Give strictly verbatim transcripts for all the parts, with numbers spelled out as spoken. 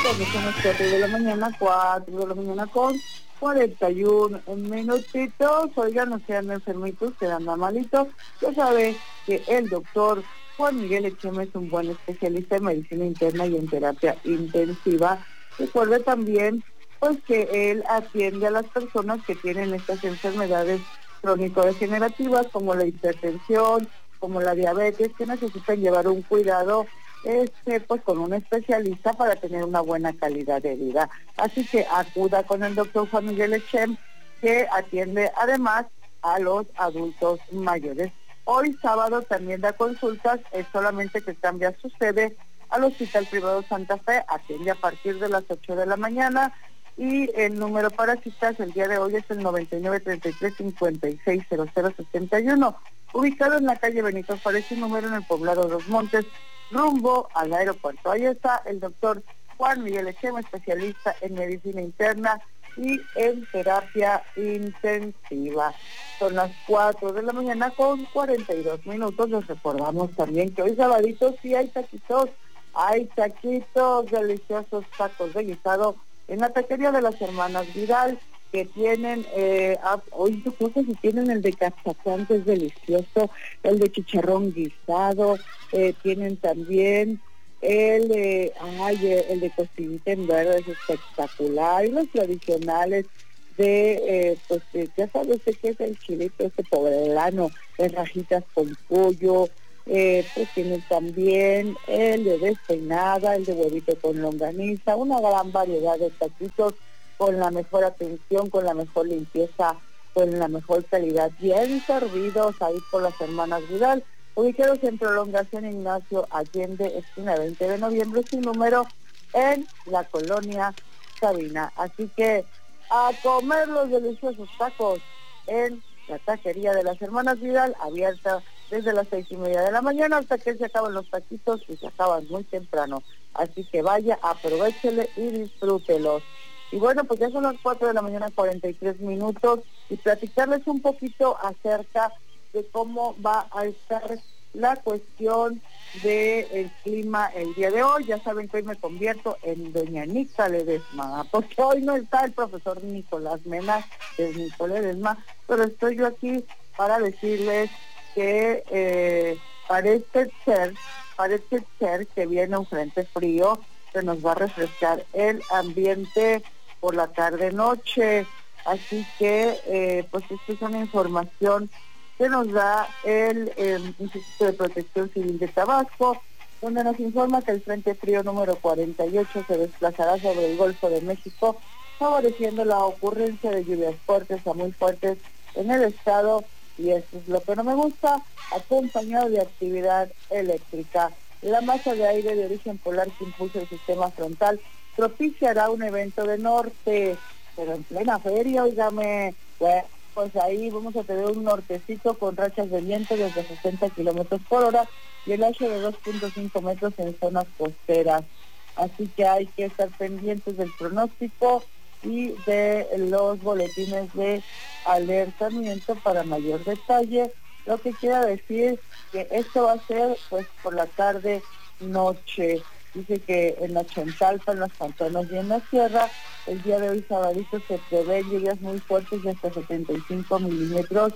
cuando son las cuatro de la mañana, cuatro de la mañana con cuarenta y un minutitos. Oigan, no sean enfermitos, que andan malitos. Ya sabe que el doctor Juan Miguel Echeme es un buen especialista en medicina interna y en terapia intensiva. Recuerde también pues que él atiende a las personas que tienen estas enfermedades crónico-degenerativas como la hipertensión, como la diabetes, que necesitan llevar un cuidado este pues con un especialista para tener una buena calidad de vida. Así que acuda con el doctor Juan Miguel Echem, que atiende además a los adultos mayores. Hoy sábado también da consultas, es solamente que cambia su sede al Hospital Privado Santa Fe, atiende a partir de las ocho de la mañana, y el número para citas el día de hoy es el noventa y nueve, treinta y tres, cincuenta y seis, cero cero sesenta y uno, ubicado en la calle Benito Juárez, un número en el poblado Los Montes, rumbo al aeropuerto. Ahí está el doctor Juan Miguel Echeme, especialista en medicina interna y en terapia intensiva. Son las cuatro de la mañana con cuarenta y dos minutos. Les recordamos también que hoy sabadito sí hay taquitos, hay taquitos, deliciosos tacos de guisado en la taquería de las hermanas Vidal, que tienen, eh, hoy yo creo que si tienen el de cazacán, que es delicioso, el de chicharrón guisado, eh, tienen también el, eh, ay, el de costillita en verde, es espectacular, y los tradicionales de, eh, pues de, ya sabe usted qué es el chilito, este poblano, de rajitas con pollo, eh, pues tienen también el de despeinada, el de huevito con longaniza, una gran variedad de taquitos con la mejor atención, con la mejor limpieza, con la mejor calidad, bien servidos ahí por las hermanas Vidal, ubicados en Prolongación Ignacio Allende, esquina veinte de noviembre, sin número, en la colonia Sabina. Así que a comer los deliciosos tacos en la taquería de las hermanas Vidal, abierta desde las seis y media de la mañana hasta que se acaban los taquitos, y se acaban muy temprano. Así que vaya, aprovéchele y disfrútelos. Y bueno, pues ya son las cuatro de la mañana, cuarenta y tres minutos, y platicarles un poquito acerca de cómo va a estar la cuestión del clima el día de hoy. Ya saben que hoy me convierto en doña Nica Ledesma, porque hoy no está el profesor Nicolás Mena, es Nico Ledesma, pero estoy yo aquí para decirles que eh, parece ser, parece ser que viene un frente frío que nos va a refrescar el ambiente por la tarde-noche, así que eh, pues esta es una información que nos da el eh, Instituto de Protección Civil de Tabasco, donde nos informa que el Frente Frío número cuarenta y ocho se desplazará sobre el Golfo de México, favoreciendo la ocurrencia de lluvias fuertes a muy fuertes en el estado, y esto es lo que no me gusta, acompañado de actividad eléctrica. La masa de aire de origen polar que impulsa el sistema frontal propiciará un evento de norte, pero en plena feria, oígame, bueno, pues ahí vamos a tener un nortecito con rachas de viento desde sesenta kilómetros por hora y el ancho de dos punto cinco metros en zonas costeras. Así que hay que estar pendientes del pronóstico y de los boletines de alertamiento para mayor detalle, lo que quiere decir que esto va a ser pues por la tarde noche. Dice que en la Chontalpa, en las Pantanos y en la Sierra, el día de hoy sabadito se prevé lluvias muy fuertes de hasta setenta y cinco milímetros,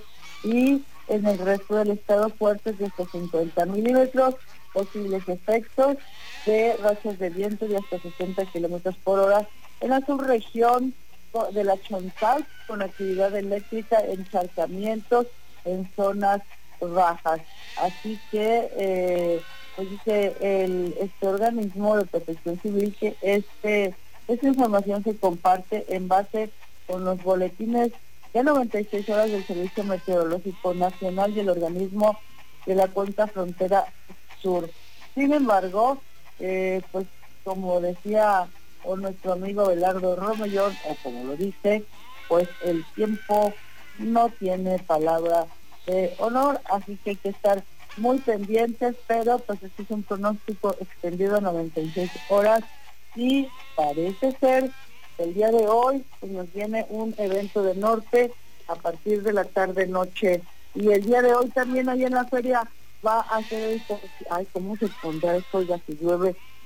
y en el resto del estado fuertes de hasta cincuenta milímetros, posibles efectos de rachas de viento de hasta sesenta kilómetros por hora en la subregión de la Chontal, con actividad eléctrica, encharcamientos en zonas bajas. Así que eh, pues dice el este organismo de protección civil que este esta información se comparte en base con los boletines de noventa y seis horas del Servicio Meteorológico Nacional y el organismo de la cuenca frontera sur. Sin embargo, eh, pues como decía o nuestro amigo Belardo Romellón, o como lo dice, pues el tiempo no tiene palabra de honor, así que hay que estar muy pendientes, pero pues este es un pronóstico extendido a noventa y seis horas, y parece ser que el día de hoy pues nos viene un evento de norte a partir de la tarde-noche, y el día de hoy también ahí en la feria va a ser, ay, ¿cómo se pondrá esto? Ya si llueve,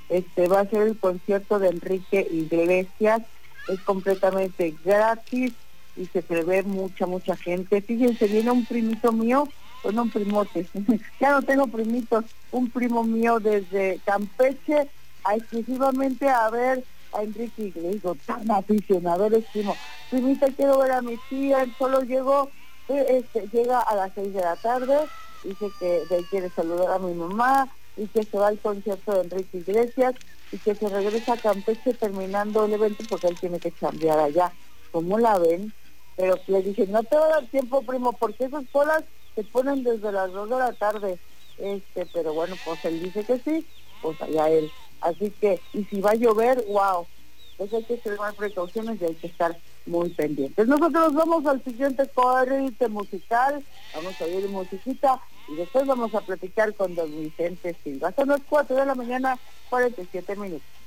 este va a ser el concierto de Enrique Iglesias, es completamente gratis y se prevé mucha, mucha gente. Fíjense, viene un primito mío, bueno, un primote, ya no tengo primitos, un primo mío desde Campeche, a exclusivamente a ver a Enrique Iglesias, tan aficionado, eres primo. Primita, quiero ver a mi tía, él solo llegó, eh, este, llega a las seis de la tarde, dice que de ahí quiere saludar a mi mamá, y que se va al concierto de Enrique Iglesias, y que se regresa a Campeche terminando el evento porque él tiene que chambear allá. ¿Cómo la ven? Pero le dije, no te va a dar tiempo, primo, porque esas colas se ponen desde las dos de la tarde. Este, pero bueno, pues él dice que sí, pues allá él. Así que, y si va a llover, wow, pues hay que tomar precauciones y hay que estar muy pendientes. Nosotros vamos al siguiente corte musical, vamos a oír musiquita y después vamos a platicar con don Vicente Silva. Son las cuatro de la mañana, cuarenta y siete minutos.